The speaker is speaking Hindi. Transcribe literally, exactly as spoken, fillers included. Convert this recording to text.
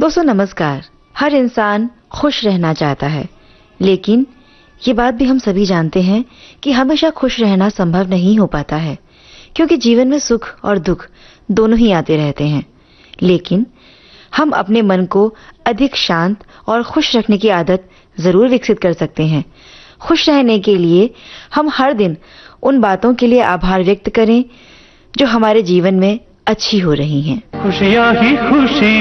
दोस्तों नमस्कार। हर इंसान खुश रहना चाहता है, लेकिन ये बात भी हम सभी जानते हैं कि हमेशा खुश रहना संभव नहीं हो पाता है, क्योंकि जीवन में सुख और दुख दोनों ही आते रहते हैं। लेकिन हम अपने मन को अधिक शांत और खुश रखने की आदत जरूर विकसित कर सकते हैं। खुश रहने के लिए हम हर दिन उन बातों के लिए आभार व्यक्त करें जो हमारे जीवन में अच्छी हो रही हैं। खुशियाँ ही खुशी